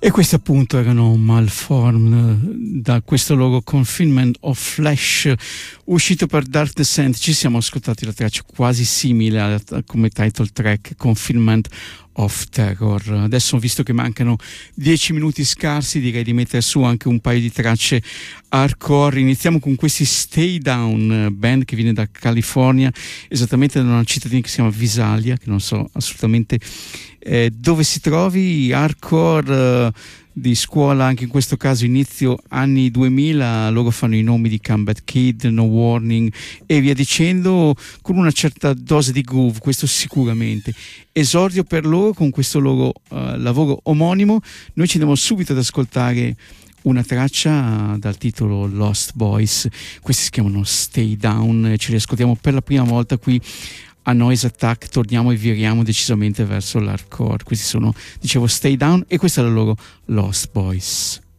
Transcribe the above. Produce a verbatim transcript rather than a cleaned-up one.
E questi appunto erano Malformed, da questo loro Confinement of Flesh, uscito per Dark Descent. Ci siamo ascoltati la traccia quasi simile a, a, come title track, Confinement of Terror. Adesso, visto che mancano dieci minuti scarsi, direi di mettere su anche un paio di tracce hardcore. Iniziamo con questi Stay Down, band che viene da California, esattamente da una cittadina che si chiama Visalia, che non so assolutamente eh, dove si trovi. Hardcore eh, di scuola, anche in questo caso inizio anni duemila. Loro fanno i nomi di Combat Kid, No Warning e via dicendo, con una certa dose di groove, questo sicuramente. Esordio per loro con questo loro uh, lavoro omonimo. Noi ci andiamo subito ad ascoltare una traccia dal titolo Lost Boys. Questi si chiamano Stay Down e ce li ascoltiamo per la prima volta qui a Noise Attack. Torniamo e viriamo decisamente verso l'hardcore. Questi sono, dicevo, Stay Down, e questa è la loro Lost Boys.